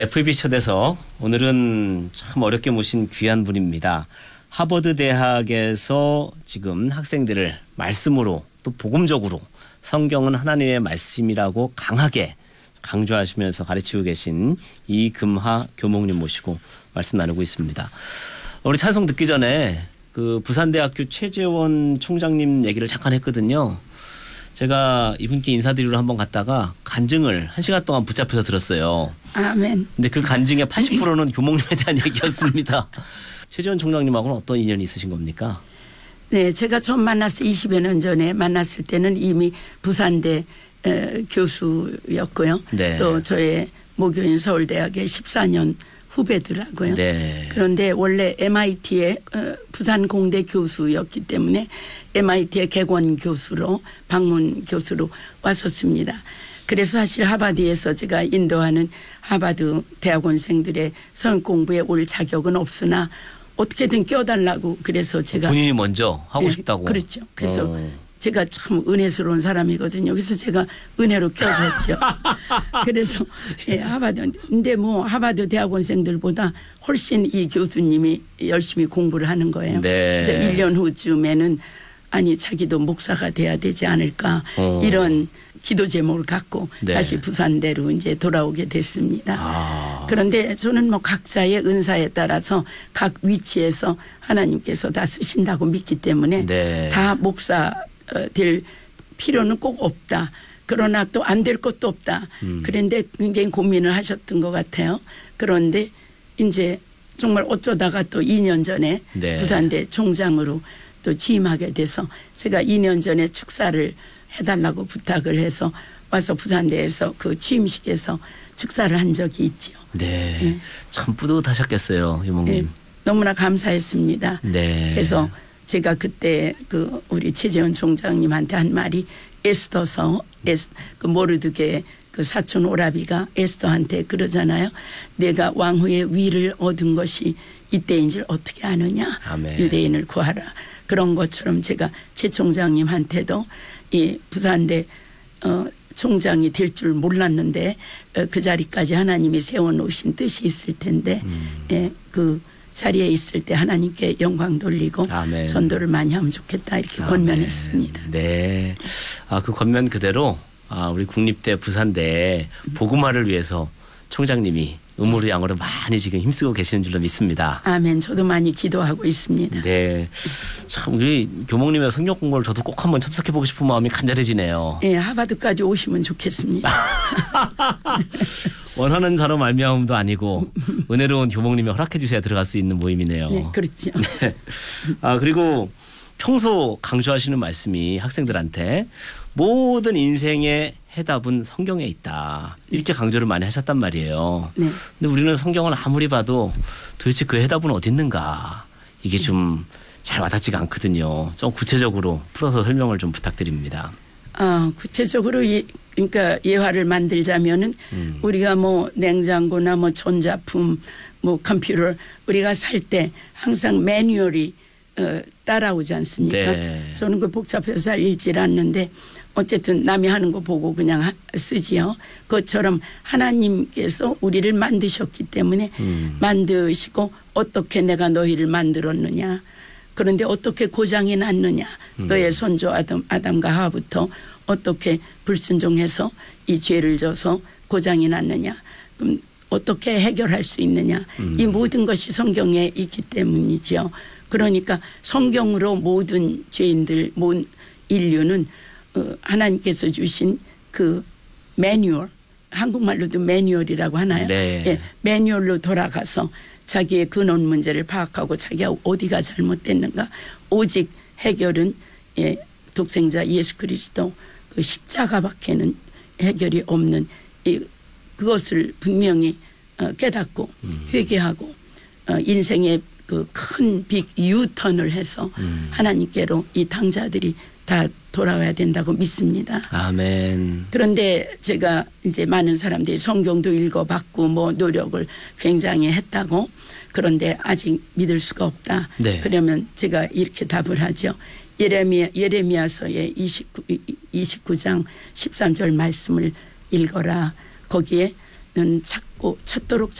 FEB 초대석, 오늘은 참 어렵게 모신 귀한 분입니다. 하버드 대학에서 지금 학생들을 말씀으로 또 복음적으로 성경은 하나님의 말씀이라고 강하게 강조하시면서 가르치고 계신 이금하 교목님 모시고 말씀 나누고 있습니다. 우리 찬송 듣기 전에 그 부산대학교 최재원 총장님 얘기를 잠깐 했거든요. 제가 이분께 인사드리러 한번 갔다가 간증을 1시간 동안 붙잡혀서 들었어요. 아멘. 근데 그 간증의 80%는 교목님에 대한 얘기였습니다. 최재원 총장님하고는 어떤 인연이 있으신 겁니까? 네, 제가 처음 만났을 20여 년 전에 만났을 때는 이미 부산대 교수였고요. 네. 또 저의 모교인 서울대학의 14년 후배더라고요. 네. 그런데 원래 MIT의 부산공대 교수였기 때문에 MIT의 객원 교수로 방문 교수로 왔었습니다. 그래서 사실 하버드에서 제가 인도하는 하버드 대학원생들의 성역 공부에 올 자격은 없으나 어떻게든 껴달라고 그래서 제가 본인이 먼저 하고 네, 싶다고. 그렇죠. 그래서 제가 참 은혜스러운 사람이거든요. 그래서 제가 은혜로 껴줬죠. 그래서 예, 하버드. 근데 뭐 하버드 대학원생들보다 훨씬 이 교수님이 열심히 공부를 하는 거예요. 네. 그래서 1년 후쯤에는 아니 자기도 목사가 돼야 되지 않을까 이런 기도 제목을 갖고 네. 다시 부산대로 이제 돌아오게 됐습니다. 아. 그런데 저는 뭐 각자의 은사에 따라서 각 위치에서 하나님께서 다 쓰신다고 믿기 때문에 네. 다 목사 될 필요는 꼭 없다. 그러나 또 안 될 것도 없다. 그런데 굉장히 고민을 하셨던 것 같아요. 그런데 이제 정말 어쩌다가 또 2년 전에 네. 부산대 총장으로 또 취임하게 돼서 제가 2년 전에 축사를 해달라고 부탁을 해서 와서 부산대에서 그 취임식에서 축사를 한 적이 있죠. 네. 네. 참 뿌듯하셨겠어요, 유목님. 네. 너무나 감사했습니다. 네. 그래서 제가 그때 그 우리 최재원 총장님한테 한 말이 에스더서 그 모르드게 그 사촌 오라비가 에스더한테 그러잖아요. 내가 왕후의 위를 얻은 것이 이때인지를 어떻게 아느냐. 아멘. 유대인을 구하라. 그런 것처럼 제가 최 총장님한테도 이 부산대 총장이 될 줄 몰랐는데 그 자리까지 하나님이 세워놓으신 뜻이 있을 텐데 예, 그 자리에 있을 때 하나님께 영광 돌리고 아멘. 전도를 많이 하면 좋겠다 이렇게 아멘. 권면했습니다. 네. 그 권면 그대로 우리 국립대 부산대 복음화를 위해서 총장님이 음으로 양으로 많이 지금 힘쓰고 계시는 줄로 믿습니다. 아멘. 저도 많이 기도하고 있습니다. 네. 참, 우리 교목님의 성경 공부를 저도 꼭 한번 참석해보고 싶은 마음이 간절해지네요. 예, 하버드까지 오시면 좋겠습니다. 원하는 자로 말미암음도 아니고 은혜로운 교목님이 허락해 주셔야 들어갈 수 있는 모임이네요. 네, 그렇죠. 네. 그리고 평소 강조하시는 말씀이 학생들한테 모든 인생의 해답은 성경에 있다. 이렇게 강조를 많이 하셨단 말이에요. 네. 근데 우리는 성경을 아무리 봐도 도대체 그 해답은 어디 있는가. 이게 좀 잘 와닿지가 않거든요. 좀 구체적으로 풀어서 설명을 좀 부탁드립니다. 구체적으로 그러니까 예화를 만들자면은 우리가 뭐 냉장고나 뭐 전자품 뭐 컴퓨터 우리가 살 때 항상 매뉴얼이 따라오지 않습니까? 네. 저는 그 복잡해서 잘 읽질 않는데 어쨌든 남이 하는 거 보고 그냥 쓰지요. 그것처럼 하나님께서 우리를 만드셨기 때문에 만드시고 어떻게 내가 너희를 만들었느냐. 그런데 어떻게 고장이 났느냐. 너의 선조 아담과 하와부터 어떻게 불순종해서 이 죄를 져서 고장이 났느냐. 그럼 어떻게 해결할 수 있느냐. 이 모든 것이 성경에 있기 때문이죠. 그러니까 성경으로 모든 죄인들, 모든 인류는 하나님께서 주신 그 매뉴얼, 한국말로도 매뉴얼이라고 하나요? 네. 예, 매뉴얼로 돌아가서 자기의 근원 문제를 파악하고 자기가 어디가 잘못됐는가. 오직 해결은 독생자 예수 그리스도 그 십자가밖에는 해결이 없는 그것을 분명히 깨닫고 회개하고 인생의 그 큰 빅 유턴을 해서 하나님께로 이 당자들이 다 돌아와야 된다고 믿습니다. 아멘. 그런데 제가 이제 많은 사람들이 성경도 읽어봤고 뭐 노력을 굉장히 했다고 그런데 아직 믿을 수가 없다. 네. 그러면 제가 이렇게 답을 하죠. 예레미야서의 29장 13절 말씀을 읽어라. 거기에 찾도록